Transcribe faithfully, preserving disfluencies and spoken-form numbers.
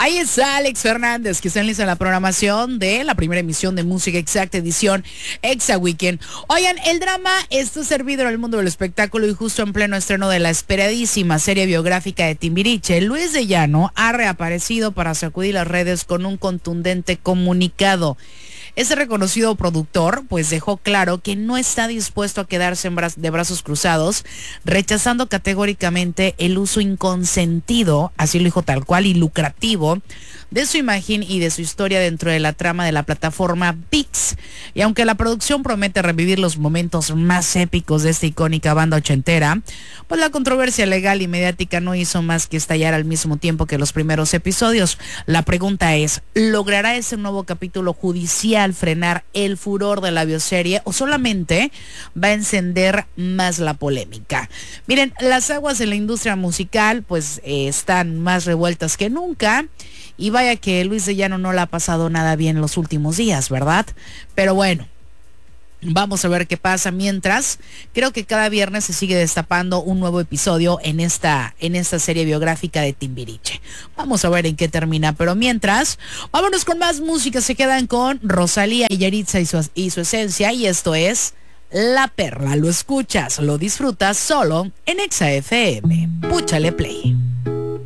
Ahí está Alex Fernández, que está en lista de la programación de la primera emisión de Música Exacta, edición Exa Weekend. Oigan, el drama está servido en el mundo del espectáculo y justo en pleno estreno de la esperadísima serie biográfica de Timbiriche, Luis de Llano ha reaparecido para sacudir las redes con un contundente comunicado. Ese reconocido productor pues dejó claro que no está dispuesto a quedarse en bra- de brazos cruzados, rechazando categóricamente el uso inconsentido, así lo dijo tal cual, y lucrativo de su imagen y de su historia dentro de la trama de la plataforma ViX. Y aunque la producción promete revivir los momentos más épicos de esta icónica banda ochentera, pues la controversia legal y mediática no hizo más que estallar al mismo tiempo que los primeros episodios. La pregunta es, ¿logrará ese nuevo capítulo judicial frenar el furor de la bioserie o solamente va a encender más la polémica? Miren, las aguas en la industria musical pues eh, están más revueltas que nunca. Y vaya que Luis de Llano no le ha pasado nada bien los últimos días, ¿verdad? Pero bueno, vamos a ver qué pasa. Mientras, creo que cada viernes se sigue destapando un nuevo episodio en esta, en esta serie biográfica de Timbiriche. Vamos a ver en qué termina. Pero mientras, vámonos con más música. Se quedan con Rosalía y Yaritza y su, y su esencia. Y esto es La Perla. Lo escuchas, lo disfrutas solo en Exa F M. Púchale play.